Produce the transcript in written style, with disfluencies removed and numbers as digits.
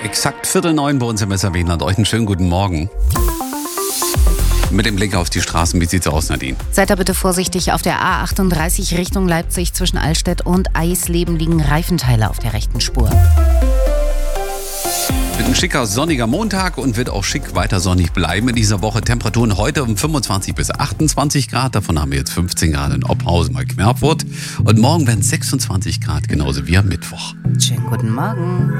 Exakt 8:45 bei uns im SRW-Land. Euch einen schönen guten Morgen. Mit dem Blick auf die Straßen, wie sieht's aus, Nadine? Seid da bitte vorsichtig. Auf der A38 Richtung Leipzig zwischen Allstedt und Eisleben liegen Reifenteile auf der rechten Spur. Wird ein schicker, sonniger Montag und wird auch schick weiter sonnig bleiben in dieser Woche. Temperaturen heute um 25 bis 28 Grad. Davon haben wir jetzt 15 Grad in Ophausen bei Querfurt. Und morgen werden es 26 Grad, genauso wie am Mittwoch. Schönen guten Morgen.